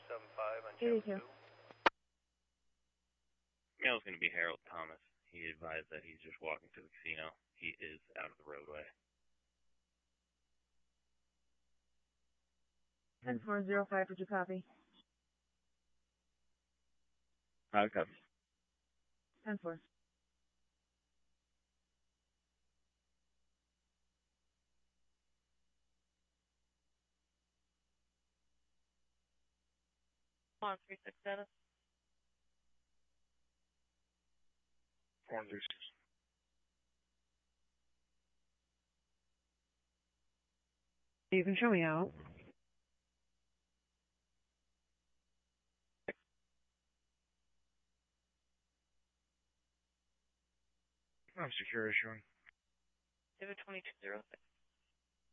on 82. channel 2. Mail's going to be Harold Thomas. He advised that he's just walking to the casino. He is out of the roadway. 10405, did you copy? Copy. 10-4. On 36 status. 436. You can show me out. I'm secure issuing. David 2206.